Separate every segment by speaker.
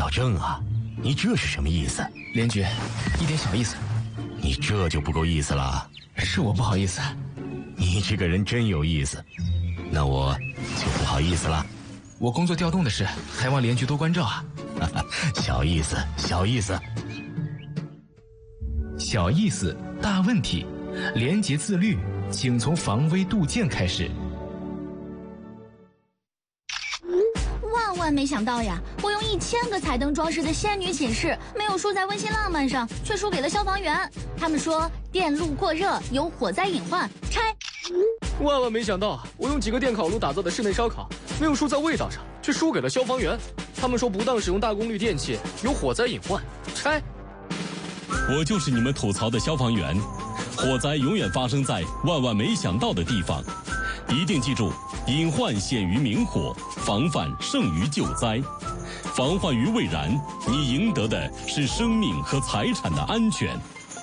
Speaker 1: 小郑啊，你这是什么意思？
Speaker 2: 连局，一点小意思。
Speaker 1: 你这就不够意思了。
Speaker 2: 是我不好意思。
Speaker 1: 你这个人真有意思，那我就不好意思了。
Speaker 2: 我工作调动的事，还望连局多关照啊。
Speaker 1: 小意思，小意思。
Speaker 2: 小意思，大问题。廉洁自律，请从防微杜渐开始。
Speaker 3: 万没想到呀，我用1000个彩灯装饰的仙女寝室，没有输在温馨浪漫上，却输给了消防员。他们说电路过热有火灾隐患，拆。
Speaker 4: 万没想到，我用几个电烤炉打造的室内烧烤，没有输在味道上，却输给了消防员。他们说不当使用大功率电器有火灾隐患，拆。
Speaker 5: 我就是你们吐槽的消防员，火灾永远发生在万没想到的地方。一定记住，隐患显于明火，防范胜于救灾。防患于未然，你赢得的是生命和财产的安全。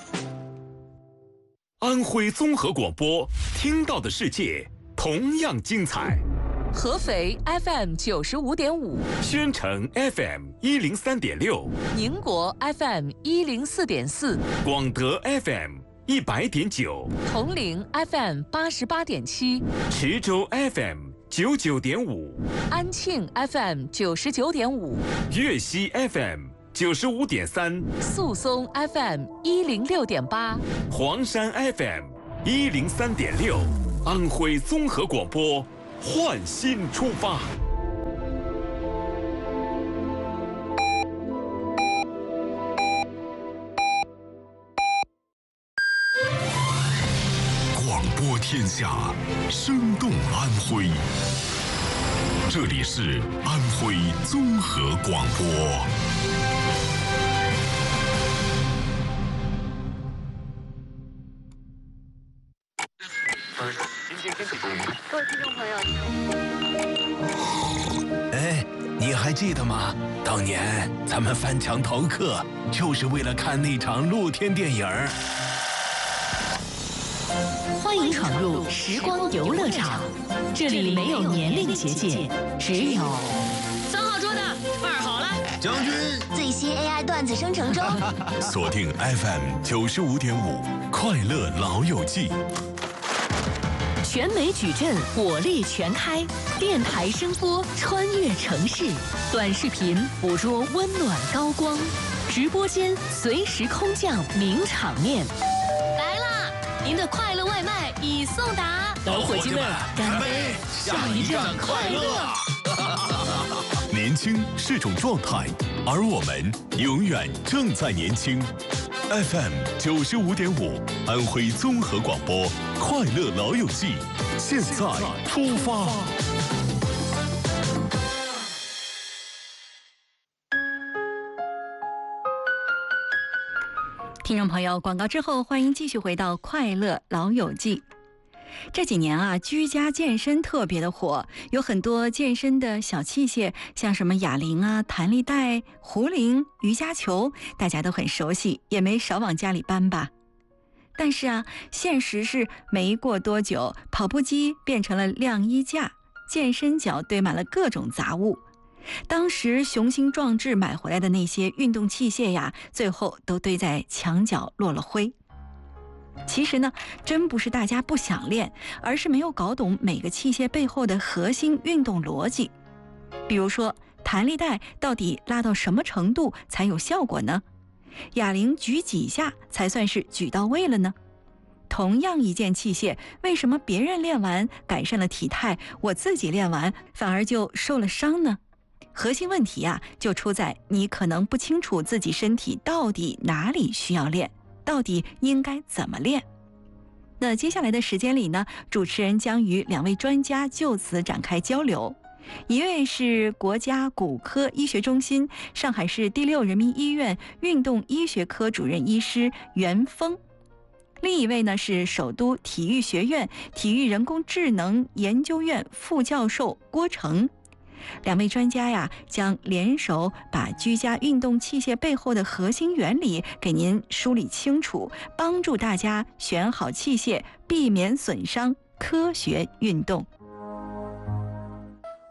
Speaker 6: 安徽综合广播，听到的世界同样精彩。
Speaker 7: 合肥 FM 95.5，
Speaker 6: 宣城 FM 103.6，
Speaker 7: 宁国 FM 104.4，
Speaker 6: 广德 FM100.9，
Speaker 7: 铜陵 FM 88.7，
Speaker 6: 池州 FM 99.5，
Speaker 7: 安庆 FM 99.5，
Speaker 6: 粤西 FM 95.3，
Speaker 7: 宿松 FM 106.8，
Speaker 6: 黄山 FM 103.6，安徽综合广播，焕新出发。
Speaker 8: 广播天下，生动安徽。这里是安徽综合广播。
Speaker 9: 各位听众朋友，
Speaker 10: 哎，你还记得吗？当年咱们翻墙逃课，就是为了看那场露天电影。
Speaker 11: 欢迎闯入时光游乐场，这里没有年龄结界，只有
Speaker 12: 3号桌的2好了，
Speaker 10: 将军
Speaker 3: 最新 AI 段子生成中。
Speaker 8: 锁定 FM 95.5，快乐老友记。
Speaker 11: 全美矩阵火力全开，电台声波穿越城市，短视频捕捉温暖高光，直播间随时空降名场面。
Speaker 12: 来啦！您的快乐外卖已送达，
Speaker 10: 老伙计们，干杯！下一站快乐！
Speaker 8: 年轻是种状态，而我们永远正在年轻。FM 95.5，安徽综合广播，快乐老友记，现在出发。
Speaker 13: 听众朋友，广告之后，欢迎继续回到快乐老友记。这几年啊，居家健身特别的火，有很多健身的小器械，像什么哑铃啊、弹力带、壶铃、瑜伽球，大家都很熟悉，也没少往家里搬吧。但是啊，现实是没过多久，跑步机变成了晾衣架，健身脚堆满了各种杂物。当时雄心壮志买回来的那些运动器械呀，最后都堆在墙角落了灰。其实呢，真不是大家不想练，而是没有搞懂每个器械背后的核心运动逻辑。比如说，弹力带到底拉到什么程度才有效果呢？哑铃举几下才算是举到位了呢？同样一件器械，为什么别人练完改善了体态，我自己练完反而就受了伤呢？核心问题啊，就出在你可能不清楚自己身体到底哪里需要练，到底应该怎么练。那接下来的时间里呢，主持人将与2位专家就此展开交流。一位是国家骨科医学中心上海市第6人民医院运动医学科主任医师袁峰，另一位呢是首都体育学院体育人工智能研究院副教授郭成。2位专家呀，将联手把居家运动器械背后的核心原理给您梳理清楚，帮助大家选好器械，避免损伤，科学运动。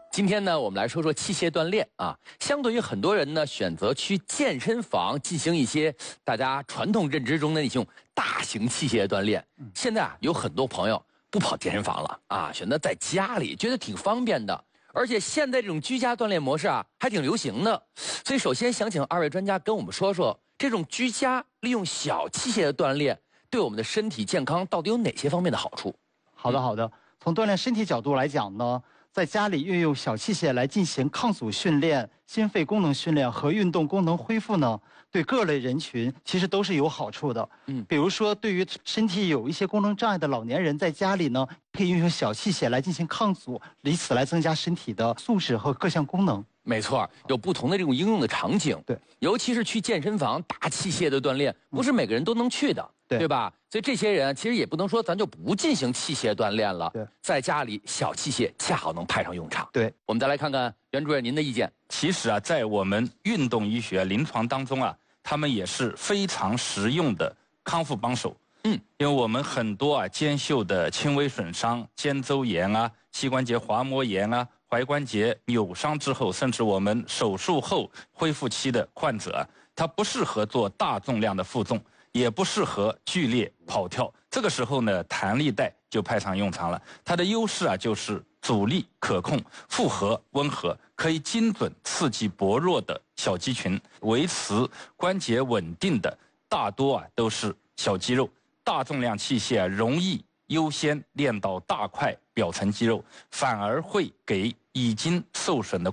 Speaker 14: 今天呢，我们来说说器械锻炼啊。相对于很多人呢，选择去健身房进行一些大家传统认知中的那种大型器械锻炼，现在啊，有很多朋友不跑健身房了啊，选择在家里，觉得挺方便的。而且现在这种居家锻炼模式啊，还挺流行的。所以首先想请二位专家跟我们说说，这种居家利用小器械的锻炼，对我们的身体健康到底有哪些方面的好处？
Speaker 15: 好的。从锻炼身体角度来讲呢，在家里运用小器械来进行抗阻训练、心肺功能训练和运动功能恢复呢，对各类人群其实都是有好处的。比如说对于身体有一些功能障碍的老年人，在家里呢可以运用小器械来进行抗阻，以此来增加身体的素质和各项功能。
Speaker 14: 没错，有不同的这种应用的场景。
Speaker 15: 对，
Speaker 14: 尤其是去健身房大器械的锻炼，不是每个人都能去的，对吧？所以这些人其实也不能说咱就不进行器械锻炼了。
Speaker 15: 对，
Speaker 14: 在家里小器械恰好能派上用场。
Speaker 15: 对，
Speaker 14: 我们再来看看袁主任您的意见。
Speaker 16: 其实啊，在我们运动医学临床当中啊，他们也是非常实用的康复帮手。因为我们很多啊肩袖的轻微损伤、肩周炎啊、膝关节滑膜炎啊、踝关节扭伤之后，甚至我们手术后恢复期的患者，他不适合做大重量的负重，也不适合剧烈跑跳。这个时候呢，弹力带就派上用场了。它的优势啊，就是阻力可控，负荷温和，可以精准刺激薄弱的小肌群，维持关节稳定的大多啊都是小肌肉。大重量器械容易优先练到大块表层肌肉，反而会给已经受损的